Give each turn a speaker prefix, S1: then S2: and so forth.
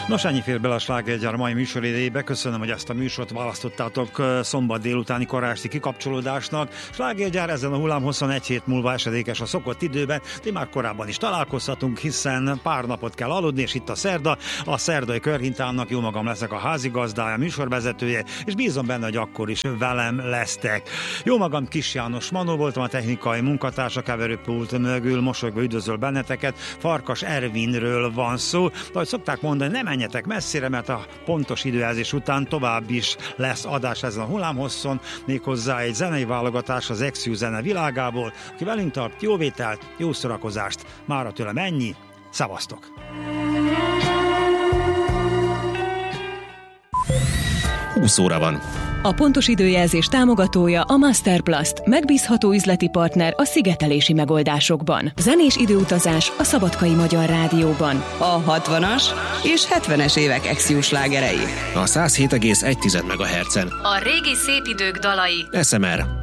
S1: Nos, ennyi fér bele a Slágergyár mai műsoridejébe. Köszönöm, hogy ezt a műsort választottátok szombat délutáni korásti kikapcsolódásnak. Slágergyár ezen a hullám 21 hét múlva esedékes a szokott időben, de már korábban is találkozhatunk, hiszen pár napot kell aludni, és itt a szerda. A szerdai Körhintának jó magam leszek a házigazdája, műsorvezetője, és bízom benne, hogy akkor is velem lesztek. Jó magam, Kis János Manó voltam, a technikai munkatársa, keverőpult mögül mosolygva üdvözöl benneteket. Farkas Ervinről van szó, de ahogy szokták mondani, nem menjetek messzire, mert a pontos időjelzés után tovább is lesz adás ezen a hullámhosszon, méghozzá egy zenei válogatás az Exu zene világából. Aki velünk tart, jó vételt, jó szórakozást. Mára tőlem ennyi, szavaztok!
S2: Óra van.
S3: A pontos időjelzés támogatója a Masterplast, megbízható üzleti partner a szigetelési megoldásokban. Zenés időutazás a Szabadkai Magyar Rádióban.
S4: A 60-as és 70-es évek Exu slágerei.
S2: A 107,1 MHz-en.
S3: A régi szép idők dalai.
S2: SMR